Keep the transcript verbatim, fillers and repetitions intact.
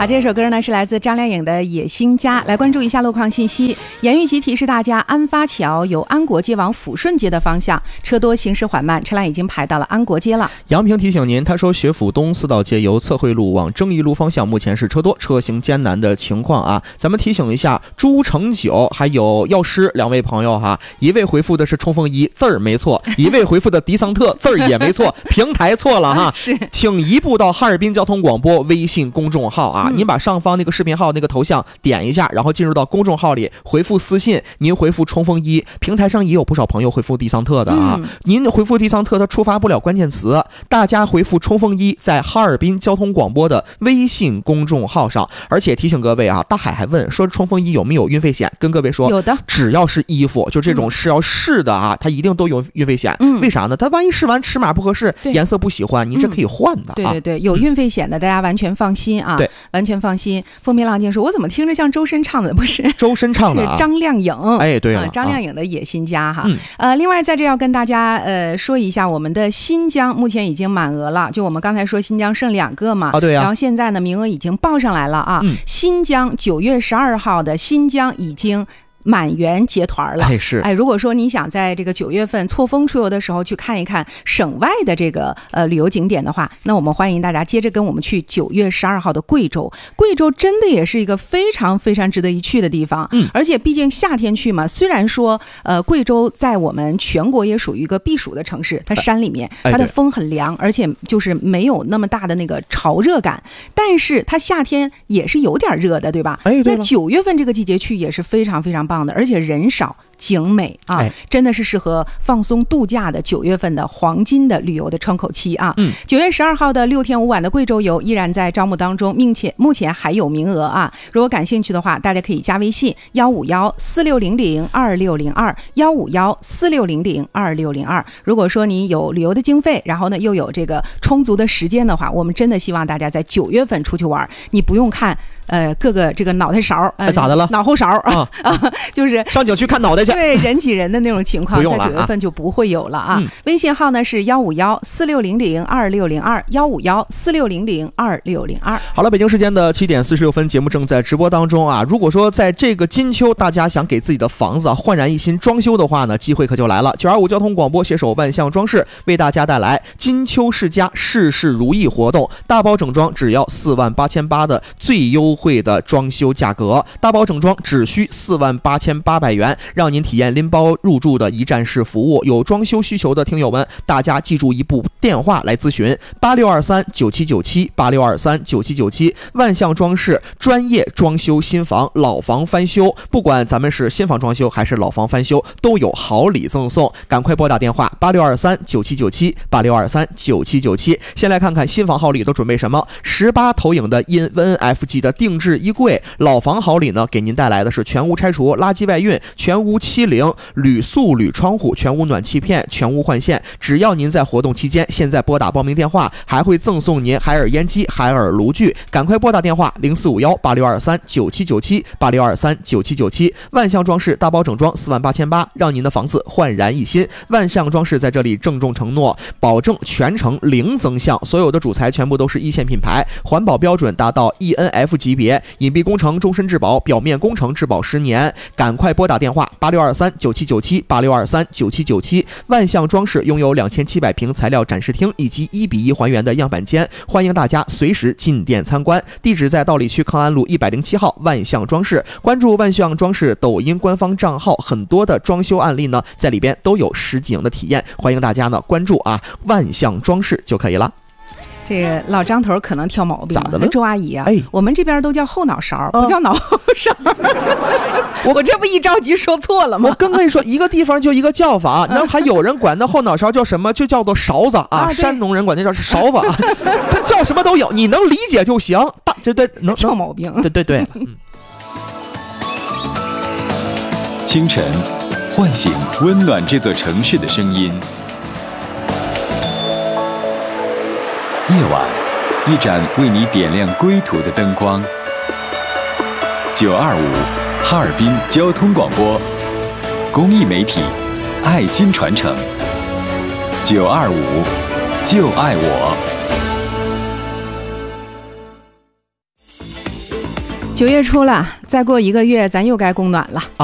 好，这首歌呢是来自张靓颖的《野心家》。来关注一下路况信息。严玉琪提示大家，安发桥由安国街往抚顺街的方向车多，行驶缓慢，车辆已经排到了安国街了。 杨平提醒您，他说学府东四道街由测绘路往正义路方向目前是车多，车行艰难的情况啊。咱们提醒一下朱成九还有药师两位朋友哈，一位回复的是冲锋衣，字儿没错，一位回复的迪桑特字儿也没错，平台错了哈。 是， 请移步到哈尔滨交通广播微信公众号啊，嗯、您把上方那个视频号那个头像点一下，然后进入到公众号里回复私信，您回复冲锋衣，平台上也有不少朋友回复迪桑特的啊。嗯、您回复迪桑特，他触发不了关键词，大家回复冲锋衣，在哈尔滨交通广播的微信公众号上。而且提醒各位啊，大海还问说冲锋衣有没有运费险，跟各位说有的， 只要是衣服，就这种是要试的啊，它一定都有运费险。嗯、为啥呢？它万一试完尺码不合适，颜色不喜欢，您这可以换的、啊嗯。对对对，有运费险的，大家完全放心啊，对，完全放心。风平浪静说，我怎么听着像周深唱的？不是周深唱的、啊， 是张靓颖。 哎，对了、 啊，张靓颖的《野心家》哈。 嗯、 呃，另外在这要跟大家呃说一下，我们的新疆目前已经满额了，就我们刚才说新疆剩两个嘛， 啊对呀、啊， 然后现在呢名额已经报上来了啊。嗯、新疆九月十二号的新疆已经满员结团了。 哎是哎，如果说你想在这个九月份错峰出游的时候去看一看省外的这个呃旅游景点的话，那我们欢迎大家接着跟我们去九月十二号的贵州。贵州真的也是一个非常非常值得一去的地方。嗯，而且毕竟夏天去嘛，虽然说呃贵州在我们全国也属于一个避暑的城市，它山里面，它的风很凉，而且就是没有那么大的那个潮热感，但是它夏天也是有点热的，对吧？ 哎，对了， 那九月份这个季节去也是非常非常棒的，而且人少景美啊、哎，真的是适合放松度假的九月份的黄金的旅游的窗口期啊。嗯，九月十二号的六天五晚的贵州游依然在招募当中，并且目前还有名额啊。如果感兴趣的话，大家可以加微信幺五幺四六零零二六零二幺五幺四六零零二六零二。如果说你有旅游的经费，然后呢又有这个充足的时间的话，我们真的希望大家在九月份出去玩，你不用看呃各个这个脑袋勺，呃、 哎、咋的了？ 脑后勺啊啊，就是上景区看脑袋去。 对，人挤人的那种情况，在九月份就不会有了啊。嗯、微信号呢是幺五幺四六零零二六零二幺五幺四六零零二六零二。 好了，北京时间的七点四十六分，节目正在直播当中啊。如果说在这个金秋，大家想给自己的房子、啊、焕然一新装修的话呢，机会可就来了。九二五交通广播携手万象装饰，为大家带来金秋世家事事如意活动，大包整装只要四万八千八的最优惠的装修价格，大包整装只需四万八千八百元，让您体验拎包入住的一站式服务。有装修需求的听友们，大家记住一部电话来咨询：八六二三九七九七八六二三九七九七。万象装饰专业装修新房、老房翻修，不管咱们是新房装修还是老房翻修，都有好礼赠送。赶快拨打电话八六二三九七九七八六二三九七九七。先来看看新房好礼都准备什么：十八投影的 I N F 级的定制衣柜。老房好礼呢，给您带来的是全屋拆除、垃圾外运、全屋漆零、铝塑铝窗户、全屋暖气片、全屋换线。只要您在活动期间现在拨打报名电话，还会赠送您海尔烟机、海尔炉具。赶快拨打电话零四五幺八六二三九七九七八六二三九七九七。万象装饰大包整装四万八千八，让您的房子焕然一新。万象装饰在这里郑重承诺，保证全程零增项，所有的主材全部都是一线品牌，环保标准达到 E N F 级别，隐蔽工程终身质保，表面工程质保十年。赶快拨打电话八六二三九七九七八六二三九七九七。万象装饰拥有两千七百平材料展示厅以及一比一还原的样板间，欢迎大家随时进店参观。地址在道里区康安路一百零七号万象装饰。关注万象装饰抖音官方账号，很多的装修案例呢在里边都有实景的体验，欢迎大家呢关注啊万象装饰就可以了。 这个老张头可能挑毛病， 咋的了？ 周阿姨啊， 哎， 我们这边都叫后脑勺，不叫脑后勺。我我这不一着急说错了吗？ 我刚跟你说，一个地方就一个叫法，那还有人管那后脑勺叫什么？就叫做勺子啊，啊山东人管那叫是勺子啊，他叫什么都有，你能理解就行。大这对能挑毛病， 对对对。嗯、 清晨，唤醒温暖这座城市的声音。夜晚，一盏为你点亮归途的灯光。九二五，哈尔滨交通广播，公益媒体，爱心传承。九二五，就爱我。 九月初了，再过一个月咱又该供暖了。